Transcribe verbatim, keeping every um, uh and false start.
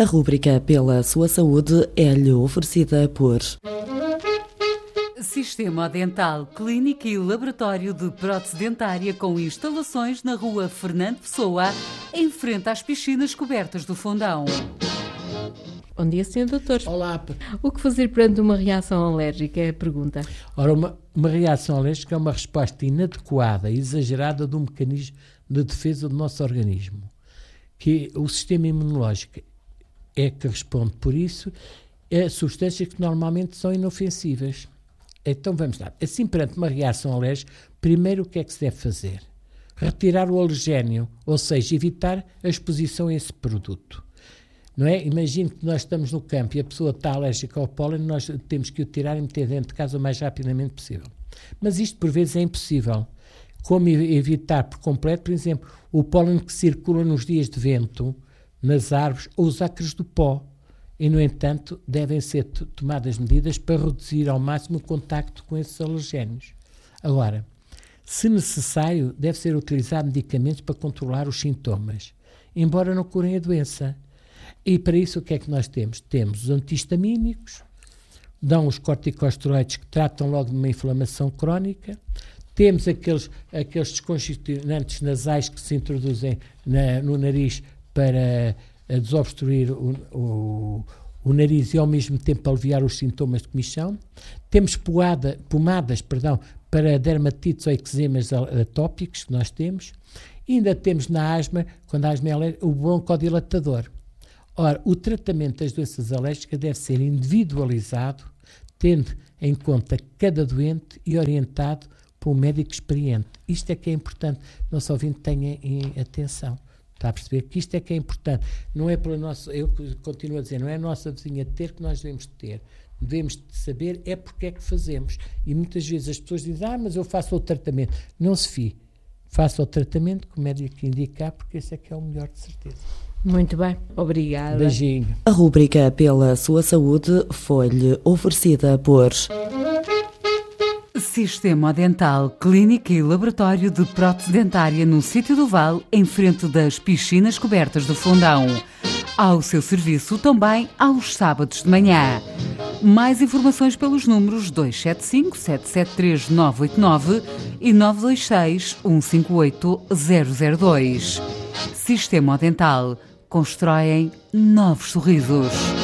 A rúbrica Pela Sua Saúde é-lhe oferecida por Sistema Dental, clínica e laboratório de prótese dentária com instalações na rua Fernando Pessoa, em frente às piscinas cobertas do Fundão. Bom dia, senhor doutor. Olá. O que fazer perante uma reação alérgica é a pergunta. Ora, uma, uma reação alérgica é uma resposta inadequada e exagerada do mecanismo de defesa do nosso organismo, que o sistema imunológico é que responde por isso a substâncias que normalmente são inofensivas. Então vamos lá. Assim, perante uma reação alérgica, primeiro o que é que se deve fazer? Retirar o alergénio, ou seja, evitar a exposição a esse produto. Não é? Imagine que nós estamos no campo e a pessoa está alérgica ao pólen, nós temos que o tirar e meter dentro de casa o mais rapidamente possível. Mas isto por vezes é impossível. Como evitar por completo, por exemplo, o pólen que circula nos dias de vento, nas árvores ou os ácaros do pó. E, no entanto, devem ser t- tomadas medidas para reduzir ao máximo o contacto com esses alergénios. Agora, se necessário, deve ser utilizado medicamentos para controlar os sintomas, embora não curem a doença. E para isso o que é que nós temos? Temos os antihistamínicos, dão os corticosteroides que tratam logo de uma inflamação crónica, temos aqueles, aqueles descongestionantes nasais que se introduzem na, no nariz para a desobstruir o, o, o nariz e ao mesmo tempo aliviar os sintomas de comichão. Temos poada, pomadas perdão, para dermatites ou eczemas atópicos que nós temos. E ainda temos na asma, quando a asma é alérgica, o broncodilatador. Ora, o tratamento das doenças alérgicas deve ser individualizado, tendo em conta cada doente e orientado por um médico experiente. Isto é que é importante, nosso ouvinte tenha em atenção. Está a perceber que isto é que é importante. Não é pela nossa, eu continuo a dizer, não é a nossa vizinha ter que nós devemos ter. Devemos de saber é porque é que fazemos. E muitas vezes as pessoas dizem, ah, mas eu faço o tratamento. Não se fie. Faça o tratamento que o médico indicar, porque esse é que é o melhor, de certeza. Muito bem, obrigada. Beijinho. A rúbrica Pela Sua Saúde foi-lhe oferecida por Sistema Dental, clínica e laboratório de prótese dentária no Sítio do Val, em frente das piscinas cobertas do Fundão. Ao seu serviço também aos sábados de manhã. Mais informações pelos números dois sete cinco, sete sete três, nove oito nove e nove dois seis, um cinco oito, zero zero dois. Sistema Dental. Constroem novos sorrisos.